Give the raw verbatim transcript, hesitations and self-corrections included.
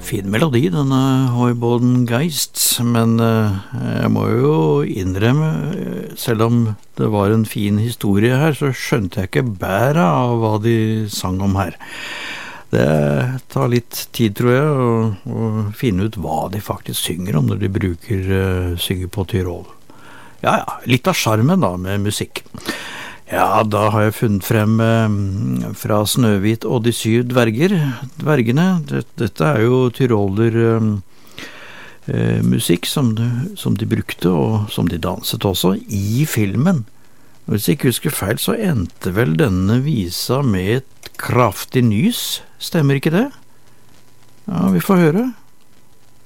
Fin melodi, denne Heuboden Geist, men eh, jeg må jo innrømme, eh, selv om det var en fin historie her, så skjønte jeg ikke bæret av hva de sang om her. Det tar litt tid, tror jeg, å, å finne ut hva de faktisk synger om når de bruker uh, synger på Tyrol. Ja, ja, litt av charmen da, med musikk. Ja, da har jeg funnet frem eh, fra Snøhvit og de syv dverger, dvergene. Dette er jo tyroler eh, eh, musikk som de, som de brukte, og som de danset også, i filmen. Og hvis jeg ikke husker feil, så endte vel denne visa med et kraftig nys. Stemmer ikke det? Ja, vi får høre.